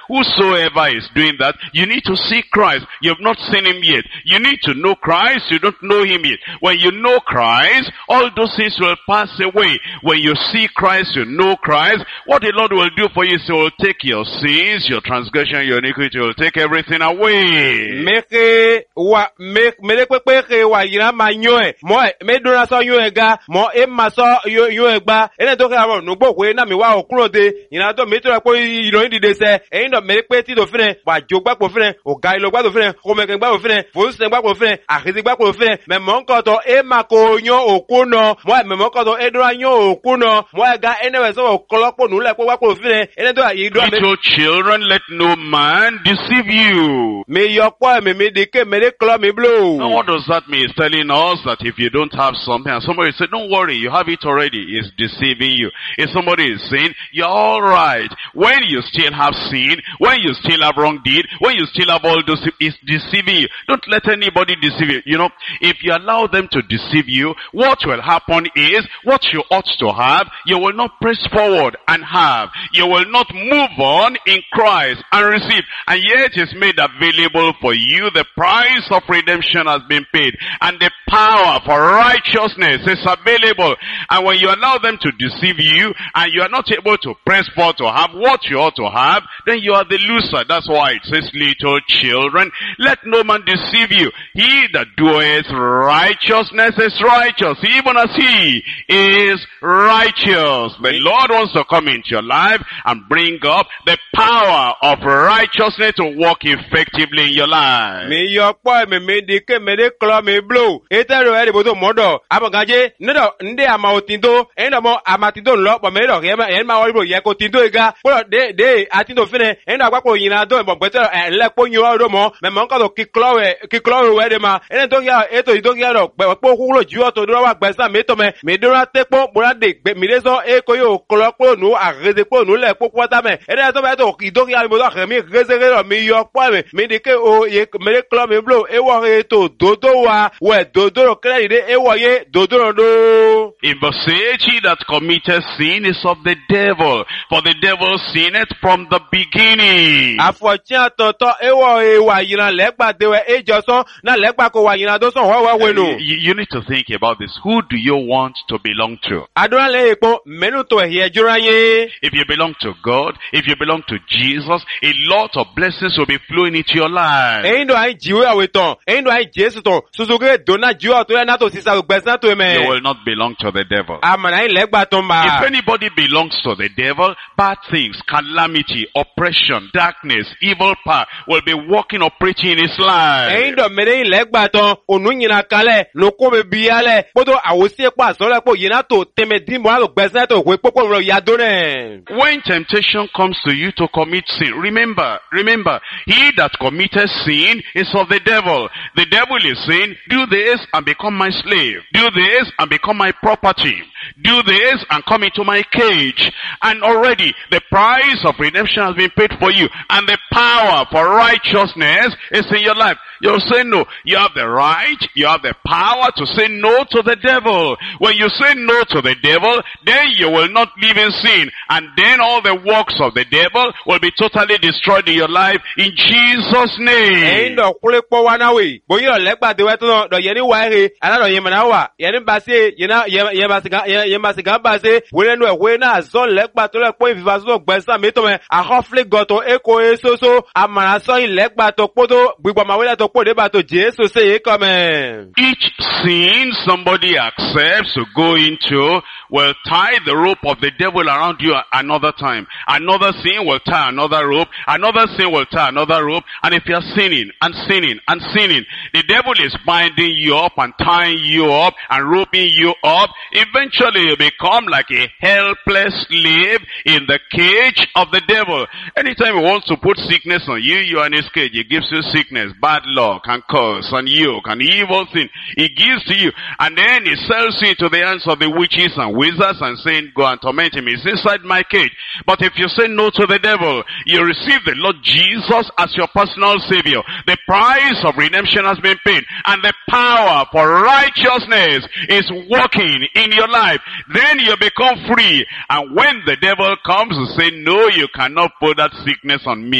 Whosoever is doing that, you need to see Christ. You have not seen him yet. You need to know Christ. You don't know him yet. When you know Christ, all those things will pass away. When you see Christ, you know Christ, what the Lord will do for you is he will take your sins, your transgression, your iniquity, he will take everything away. Little children, let no man deceive you. Now what does that mean? It's telling us that if you don't have something and somebody says, don't worry, you have it already, it's deceiving you. If somebody is saying, you're alright, when you still have sin, when you still have wrong deed, when you still have all those, it's deceiving you. Don't let anybody deceive you. You know, if you allow them to deceive you, what will happen is, what you ought to have, you will not press forward and have. You will not move on in Christ and receive. And yet it's made available for you. The price of redemption has been paid. And the power for righteousness is available. And when you allow them to deceive you, and you are not able to press forward to have what you ought to have, then you are the loser. That's why it says, little children, let no man deceive you. He that doeth righteousness is righteous, even as he is righteous. The Lord wants to come into your life and bring up the power of righteousness to work effectively in your life. In verse 8, he that committeth sin is of the devil, for the devil sinneth from the beginning. You need to think about this. Who do you want to belong to? If you belong to God, if you belong to Jesus, a lot of blessings will be flowing into your life. You will not belong to the devil. If anybody belongs to the devil, bad things, calamity, oppression, darkness, evil power will be working, operating in his life. When temptation comes to you to commit sin, remember, he that committed sin is of the devil. The devil is saying, do this and become my slave. Do this and become my property. Do this and come into my cage. And already the price of redemption has been paid for you. And the power for righteousness is in your life. You'll say no. You have the right, you have the power to say no to the devil. When you say no to the devil, then you will not live in sin. And then all the works of the devil will be totally destroyed in your life in Jesus' name. Each sin somebody accepts to go into will tie the rope of the devil around you another time. Another sin will tie another rope. Another sin will tie another rope. And if you're sinning and sinning and sinning, the devil is binding you up and tying you up and roping you up. Eventually you become like a helpless slave in the cage of the devil. Anytime he wants to put sickness on you, you are in his cage. He gives you sickness, bad luck, and curse, and yoke, and evil thing. He gives to you. And then he sells you into the hands of the witches and wizards and saying, go and torment him. He's inside my cage. But if you say no to the devil, you receive the Lord Jesus as your personal savior. The price of redemption has been paid. And the power for righteousness is working in your life. Then you become free. And when the devil comes to say, no, you cannot put that sickness on me.